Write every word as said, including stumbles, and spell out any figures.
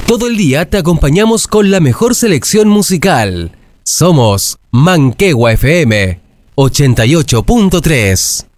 Todo el día te acompañamos con la mejor selección musical. Somos Manquehua F M ochenta y ocho punto tres.